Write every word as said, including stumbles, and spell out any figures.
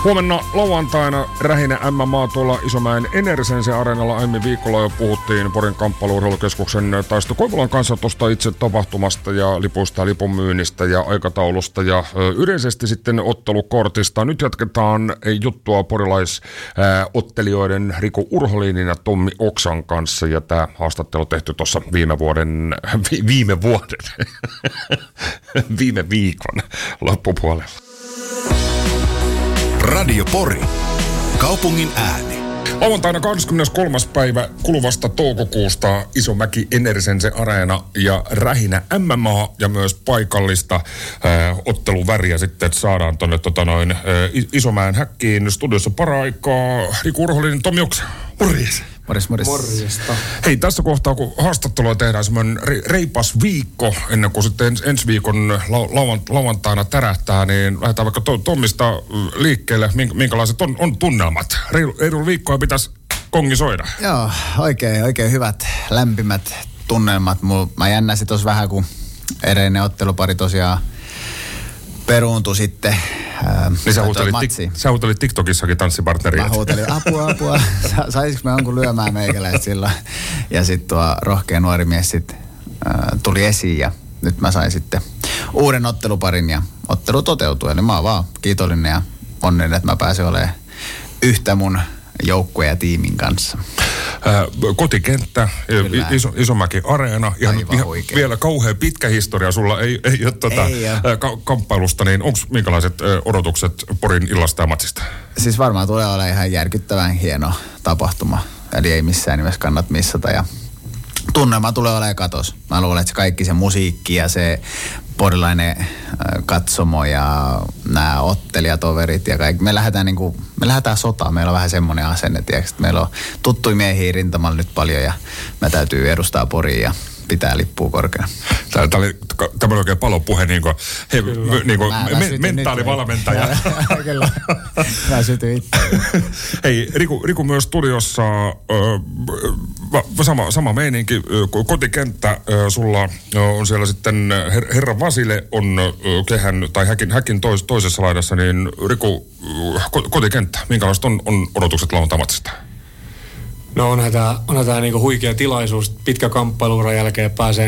Huomenna lauantaina Rähinä M M A tuolla Isomäen Enersense areenalla. Aiemmin viikolla jo puhuttiin Porin kamppailu-urheilukeskuksen Taisto Koivulan kanssa tuosta itse tapahtumasta ja lipuista ja lipunmyynnistä ja aikataulusta ja ö, yleisesti sitten ottelukortista. Nyt jatketaan juttua porilaisottelijoiden Riku Urholinin ja Tommi Oksan kanssa, ja tämä haastattelu tehty tuossa viime vuoden, vi, viime vuoden, viime viikon loppupuolella. Radio Pori. Kaupungin ääni. Lauantaina kahdeskymmeneskolmas päivä kuluvasta toukokuusta Isomäki Enersense areena ja Rähinä M M A ja myös paikallista ää, otteluväriä sitten saadaan tuonne tota noin ää, Isomäen häkkiin. Studiossa para-aikaa Riku Urholinin, Tommi Oksa. Morjes. Morjes, morjes. Morjesta. Hei, tässä kohtaa kun haastattelua tehdään semmoinen reipas viikko ennen kuin sitten ens, ensi viikon lau, lauantaina tärähtää, niin lähdetään vaikka to, Tommista liikkeelle. Minkälaiset on, on tunnelmat? Reilu, reilu viikkoa pitäisi kongi soida. Joo, oikein, oikein hyvät, lämpimät tunnelmat. Mä jännäsin tuossa vähän, kun edellinen ottelupari tosiaan peruuntui sitten. Ää, niin sä huutelit, tik, sä huutelit TikTokissakin tanssipartneria. Mä huutelin apua, apua. Saisinko mä jonkun lyömään meikäläistä silloin? Ja sitten tuo rohkea nuori mies sitten ää, tuli esiin ja nyt mä sain sitten uuden otteluparin ja ottelu toteutui. Eli mä oon vaan kiitollinen ja onnellinen, että mä pääsen olemaan yhtä mun joukkueen ja tiimin kanssa. Ää, kotikenttä, iso, Isomäki areena, ihan, ihan vielä kauhean pitkä historia sulla ei, ei ole tuota, ei ole. Ka- kamppailusta, niin onko minkälaiset ä, odotukset Porin illasta ja matsista? Siis varmaan tulee olla ihan järkyttävän hieno tapahtuma, eli ei missään nimessä kannat missata ja tunnelma tulee olemaan katos. Mä luulen, että se kaikki se musiikki ja se porilainen katsomo ja nämä ottelijatoverit ja kaikki. Me lähdetään, niin kuin, me lähdetään sotaan. Meillä on vähän semmoinen asenne, tiiäks, meillä on tuttuja miehiä rintamalla nyt paljon ja me täytyy edustaa Poria ja pitää lippua korkeana. Tämä oli tämmöinen oikein palopuhe, niin kuin, he, niin kuin me, mentaalivalmentaja. Kyllä, mä sytyin itse. Hei, Riku, Riku myös studiossa, ö, sama, sama meininki, kotikenttä, ö, sulla on siellä sitten her, herra Vasile on ö, kehän tai häkin, häkin tois, toisessa laidassa, niin Riku, kotikenttä, minkälaiset on, on odotukset lauantai-matsista? No onhan tämä, onhan tämä niinku huikea tilaisuus, pitkä kamppailuuran jälkeen pääsee